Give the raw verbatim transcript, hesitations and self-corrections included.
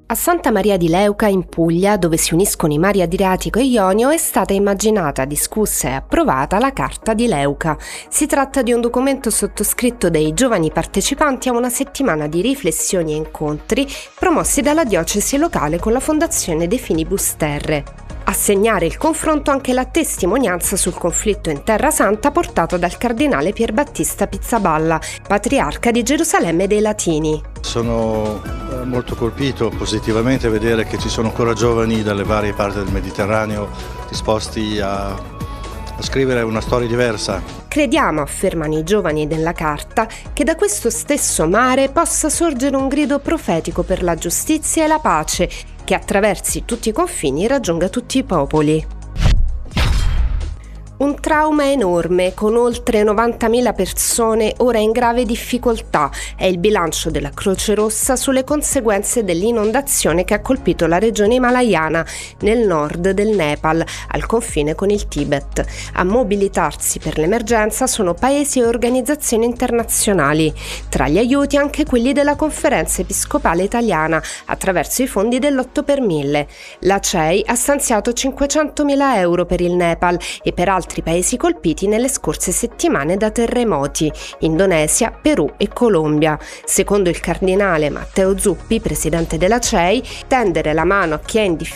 A Santa Maria di Leuca, in Puglia, dove si uniscono i mari Adriatico e Ionio, è stata immaginata, discussa e approvata la Carta di Leuca. Si tratta di un documento sottoscritto dai giovani partecipanti a una settimana di riflessioni e incontri promossi dalla diocesi locale con la Fondazione De Finibus Terrae. A segnare il confronto anche la testimonianza sul conflitto in Terra Santa portata dal cardinale Pierbattista Pizzaballa, patriarca di Gerusalemme dei Latini. Sono molto colpito positivamente a vedere che ci sono ancora giovani dalle varie parti del Mediterraneo disposti a, a scrivere una storia diversa. Crediamo, affermano i giovani della Carta, che da questo stesso mare possa sorgere un grido profetico per la giustizia e la pace, che attraversi tutti i confini raggiunga tutti i popoli. Un trauma enorme, con oltre novantamila persone ora in grave difficoltà, è il bilancio della Croce Rossa sulle conseguenze dell'inondazione che ha colpito la regione himalayana nel nord del Nepal, al confine con il Tibet. A mobilitarsi per l'emergenza sono paesi e organizzazioni internazionali. Tra gli aiuti anche quelli della Conferenza Episcopale Italiana, attraverso i fondi dell'otto per mille. La C E I ha stanziato cinquecentomila euro per il Nepal e per altri paesi colpiti nelle scorse settimane da terremoti, Indonesia, Perù e Colombia. Secondo il cardinale Matteo Zuppi, presidente della C E I, tendere la mano a chi è in difficoltà